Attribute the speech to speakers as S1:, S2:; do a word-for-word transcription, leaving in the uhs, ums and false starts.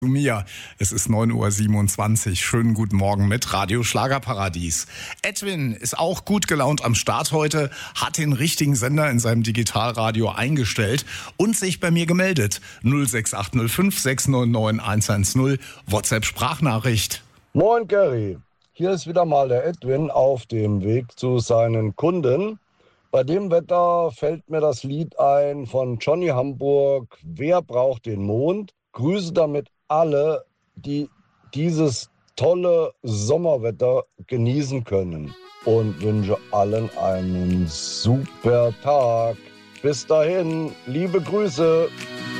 S1: Zu mir. Es ist neun Uhr siebenundzwanzig. Schönen guten Morgen mit Radio Schlagerparadies. Edwin ist auch gut gelaunt am Start heute, hat den richtigen Sender in seinem Digitalradio eingestellt und sich bei mir gemeldet. null sechs acht null fünf sechs neun neun eins eins null, WhatsApp-Sprachnachricht.
S2: Moin Gary, hier ist wieder mal der Edwin auf dem Weg zu seinen Kunden. Bei dem Wetter fällt mir das Lied ein von Johnny Hamburg, Wer braucht den Mond? Grüße damit alle, die dieses tolle Sommerwetter genießen können und wünsche allen einen super Tag. Bis dahin, liebe Grüße.